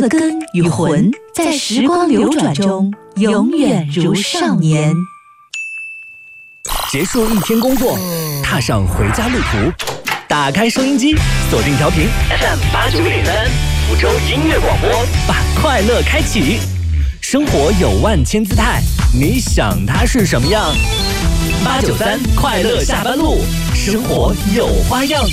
的根与魂，在时光流转中永远如少年。 结束一天工作，踏上回家路途，打开收音机，锁定调频 FM89.3，福州音乐广播，把快乐开启。生活有万千姿态，你想它是什么样？893快乐下班路，生活有花样。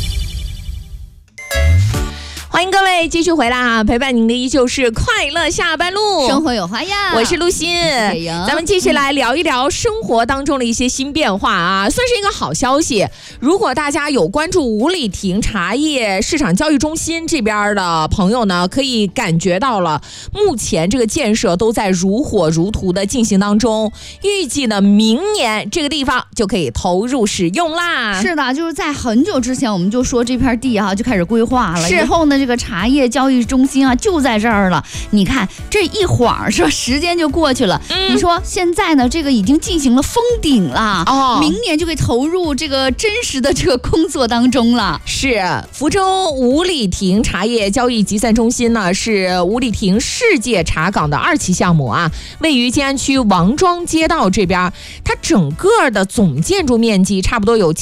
欢迎各位继续回来啊！陪伴您的依旧是快乐下班路， 生活有花样。 我是陆欣，咱们继续来聊一聊生活当中的一些新变化啊，算是一个好消息。如果大家有关注五里亭茶叶市场交易中心这边的朋友呢，可以感觉到了，目前这个建设都在如火如荼的进行当中，预计呢明年这个地方就可以投入使用啦。 是的，就是在很久之前我们就说这片地就开始规划了，以后呢这个茶叶交易中心就在这儿了。你看这一晃是吧，时间就过去了。你说现在呢这个已经进行了封顶了，明年就可以投入这个真实的这个工作当中了。 是福州五里亭茶叶交易集散中心呢，是五里亭世界茶港的2期项目啊，位于静安区王庄街道这边。它整个的总建筑面积差不多有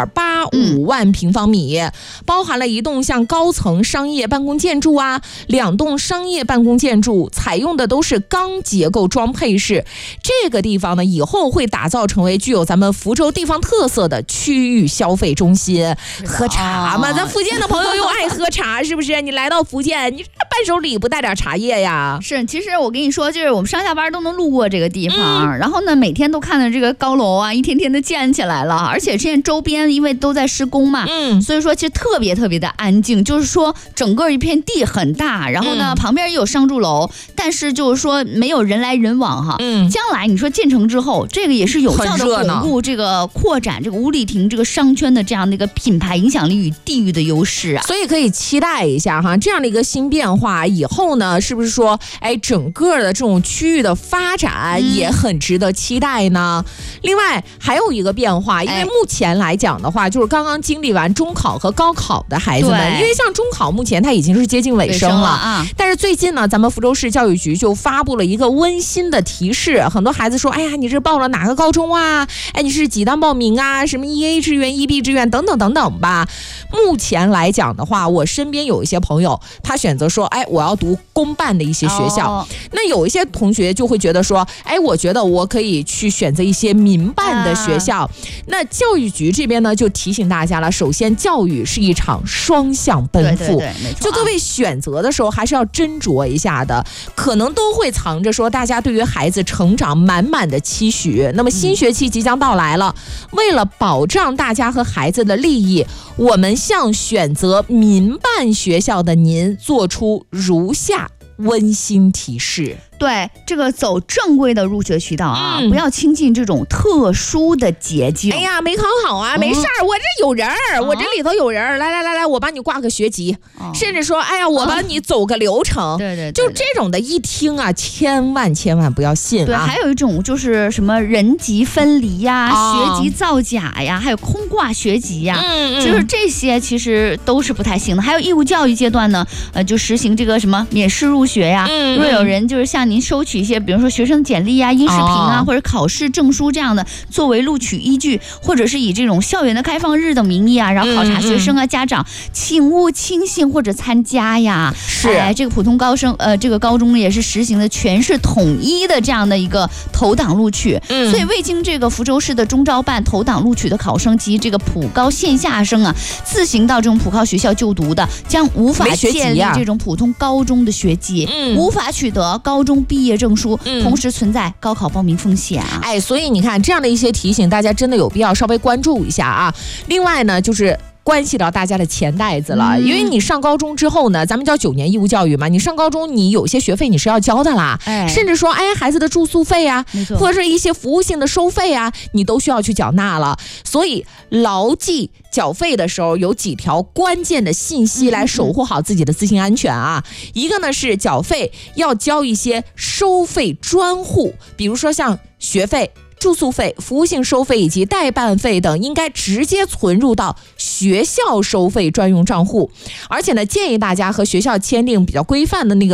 7.85万平方米，包含了一栋像高层商业办公建筑啊，2栋商业办公建筑，采用的都是钢结构装配式。这个地方呢，以后会打造成为具有咱们福州地方特色的区域消费中心。喝茶嘛，咱福建的朋友又爱喝茶，是不是？你来到福建，你伴手礼不带点茶叶呀？ 是，其实我跟你说，就是我们上下班都能路过这个地方，然后呢，每天都看到这个高楼一天天的建起来了，而且现在周边因为都在施工嘛，所以说其实特别特别的安静，就是说整个一片地很大，然后呢，旁边也有商住楼，但是就是说没有人来人往哈。将来你说建成之后，这个也是有效的巩固这个扩展这个五里亭这个商圈的这样的一个品牌影响力与地域的优势啊， 所以可以期待一下哈，这样的一个新变化以后呢，是不是说整个的这种区域的发展也很值得期待呢？另外还有一个变化，因为目前来讲的话，就是刚刚经历完中考和高考的孩子们，因为像中考目前它已经是接近尾声了，但是最近呢，咱们福州市教育局就发布了一个温馨的提示，很多孩子说，哎呀，你这报了哪个高中啊？你是几单报名啊？什么 1A 志愿、1B 志愿等等等等吧。目前来讲的话，我身边有一些朋友，他选择说，我要读公办的一些学校。那有一些同学就会觉得说，我觉得我可以去选择一些民办的学校。那教育局这边呢，就提醒大家了，首先教育是一场双向奔赴，就各位选择的时候还是要斟酌一下的，可能都会藏着说大家对于孩子成长满满的期许。那么新学期即将到来了，为了保障大家和孩子的利益，我们向选择民办学校的您做出如下温馨提示。 对，这个走正规的入学渠道不要亲近这种特殊的捷径。 没考好啊，没事儿，我这有人儿，我这里头有人儿，来，我帮你挂个学籍，甚至说，我帮你走个流程。 对， 就这种的一听啊，千万不要信啊。 对，还有一种就是什么人籍分离呀、学籍造假呀，还有空挂学籍呀，就是这些其实都是不太行的。还有义务教育阶段呢，就实行这个什么免试入学呀。如果有人就是向您收取一些，比如说学生简历啊、因视频啊，或者考试证书这样的作为录取依据，或者是以这种校园的开放日的名义然后考察学生家长，请勿轻信或者参加呀。 是， 这个普通这个高中也是实行的全市统一的这样的一个投档录取。所以未经这个福州市的中招办投档录取的考生及这个普高线下生自行到这种普高学校就读的，将无法建立这种普通高中的学籍，无法取得高中毕业证书，同时存在高考报名风险所以你看这样的一些提醒，大家真的有必要稍微关注一下啊。另外呢，就是关系到大家的钱袋子了，因为你上高中之后呢，咱们叫9年义务教育嘛，你上高中你有些学费你是要交的啦，甚至说孩子的住宿费啊，或者是一些服务性的收费啊，你都需要去缴纳了。所以牢记缴费的时候有几条关键的信息来守护好自己的资金安全啊。一个呢是缴费要交一些收费专户，比如说像学费、住宿费、服务性收费以及代办费等，应该直接存入到学校收费专用账户。而且呢，建议大家和学校签订比较规范的那个